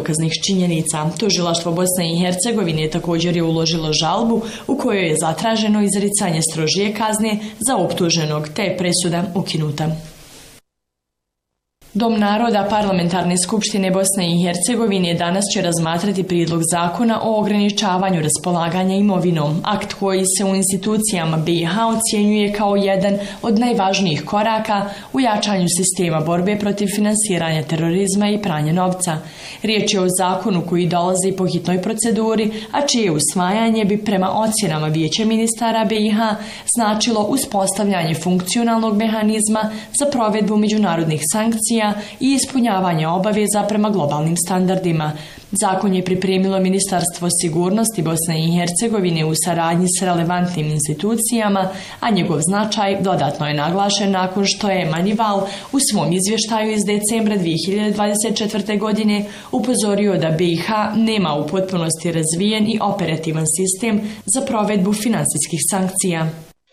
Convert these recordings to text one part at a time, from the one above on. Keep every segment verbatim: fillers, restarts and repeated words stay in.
dokaznih činjenica. Tužilaštvo Bosne i Hercegovine također je uložilo žalbu u kojoj je zatraženo izricanje strožije kazne za optuženog, te je presuda ukinuta. Dom naroda Parlamentarne skupštine Bosne i Hercegovine danas će razmatrati prijedlog zakona o ograničavanju raspolaganja imovinom, akt koji se u institucijama B i H ocjenjuje kao jedan od najvažnijih koraka u jačanju sistema borbe protiv finansiranja terorizma i pranja novca. Riječ je o zakonu koji dolazi po hitnoj proceduri, a čije usvajanje bi prema ocjenama Vijeća ministara B i H značilo uspostavljanje funkcionalnog mehanizma za provedbu međunarodnih sankcija i ispunjavanje obaveza prema globalnim standardima. Zakon je pripremilo Ministarstvo sigurnosti Bosne i Hercegovine u saradnji s relevantnim institucijama, a njegov značaj dodatno je naglašen nakon što je Manival u svom izvještaju iz decembra dvije hiljade dvadeset četvrte. godine upozorio da B i H nema u potpunosti razvijen i operativan sistem za provedbu finansijskih sankcija.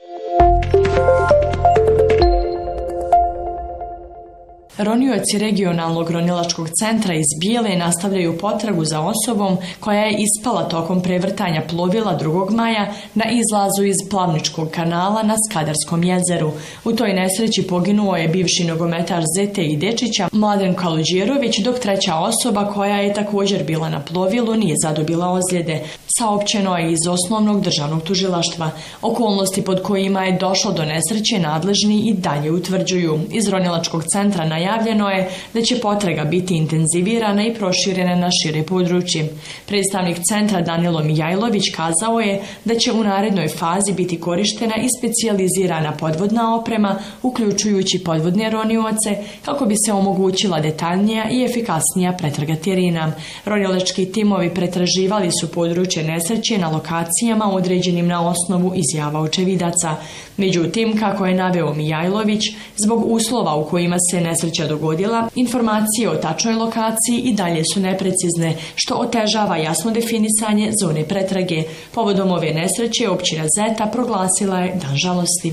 Ronioci regionalnog ronilačkog centra iz Bijele nastavljaju potragu za osobom koja je ispala tokom prevrtanja plovila drugog maja na izlazu iz Plavničkog kanala na Skadarskom jezeru. U toj nesreći poginuo je bivši nogometaš Zete i Dečića Mladen Kaludjerović, dok treća osoba koja je također bila na plovilu nije zadobila ozljede. Saopćeno je iz osnovnog državnog tužilaštva. Okolnosti pod kojima je došlo do nesreće nadležni i dalje utvrđuju. Iz ronilačkog centra najavljeno je da će potraga biti intenzivirana i proširena na šire područje. Predstavnik centra Danilo Mijajlović kazao je da će u narednoj fazi biti korištena i specijalizirana podvodna oprema, uključujući podvodne ronioce, kako bi se omogućila detaljnija i efikasnija pretraga terena. Ronilački timovi pretraživali su područje nesreće na lokacijama određenim na osnovu izjava očevidaca. Međutim, kako je naveo Mijajlović, zbog uslova u kojima se nesreća dogodila, informacije o tačnoj lokaciji i dalje su neprecizne, što otežava jasno definisanje zone pretrage. Povodom ove nesreće općina Zeta proglasila je dan žalosti.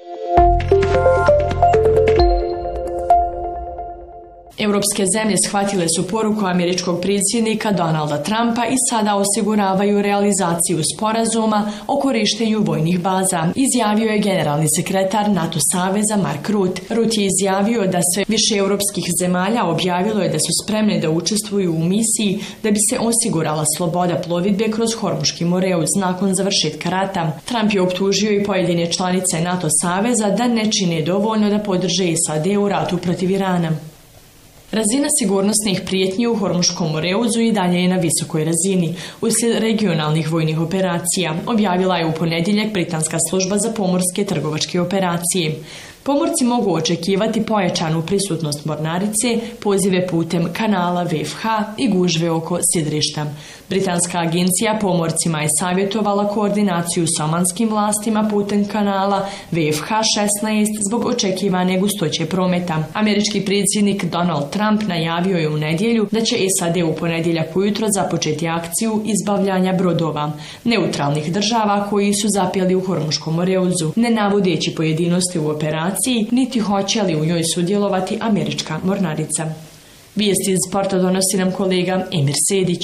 Europske zemlje shvatile su poruku američkog predsjednika Donalda Trumpa i sada osiguravaju realizaciju sporazuma o korištenju vojnih baza, izjavio je generalni sekretar NATO saveza Mark Rutte. Rutte je izjavio da sve više europskih zemalja objavilo je da su spremne da učestvuju u misiji da bi se osigurala sloboda plovidbe kroz Hormuški moreuz nakon završetka rata. Trump je optužio i pojedine članice NATO saveza da ne čine dovoljno da podrže S A D u ratu protiv Irana. Razina sigurnosnih prijetnji u Hormuškom moreuzu i dalje je na visokoj razini uslijed regionalnih vojnih operacija, objavila je u ponedjeljak britanska služba za pomorske trgovačke operacije. Pomorci mogu očekivati pojačanu prisutnost mornarice, pozive putem kanala V F H i gužve oko sidrišta. Britanska agencija pomorcima je savjetovala koordinaciju s omanskim vlastima putem kanala V F H šesnaest zbog očekivane gustoće prometa. Američki predsjednik Donald Trump najavio je u nedjelju da će S A D u ponedjeljak ujutro započeti akciju izbavljanja brodova neutralnih država koji su zapjeli u Hormuškom moreuzu, ne navodeći pojedinosti u operaciji niti hoće li u njoj sudjelovati američka mornarica. Vijesti iz sporta donosi nam kolega Emir Sedić.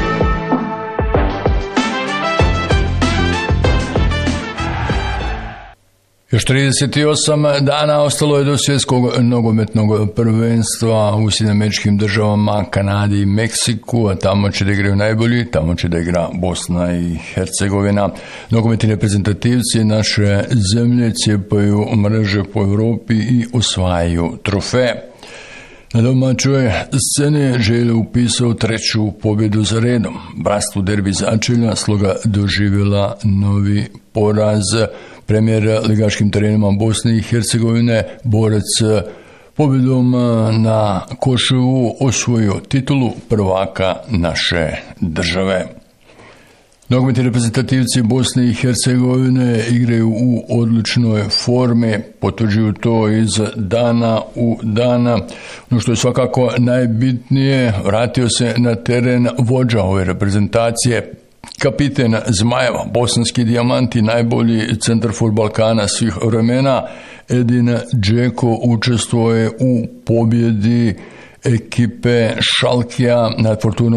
Još trideset osam dana ostalo je do svjetskog nogometnog prvenstva u Sjedinjenim Američkim Državama, Kanadi i Meksiku, a tamo će da igraju najbolji, tamo će da igra Bosna i Hercegovina. Nogometni reprezentativci naše zemlje cijepaju mreže po Europi i osvajaju trofeje. Na domaćoj sceni Želja upisao treću pobjedu za redom. Bratstvo derbi začelja Sloga doživjela novi poraz. Premijer ligaškim terenima Bosne i Hercegovine, Borac pobjedom na Koševu osvojio titulu prvaka naše države. Nogometni reprezentativci Bosne i Hercegovine igraju u odličnoj formi, potvrđuju to iz dana u dana. Ono što je svakako najbitnije, vratio se na teren vođa ove reprezentacije, kapiten Zmajeva, bosanski dijamanti, najbolji centarfor Balkana svih vremena, Edin Džeko učestvuje u pobjedi ekipe Šalkija nad Fortunom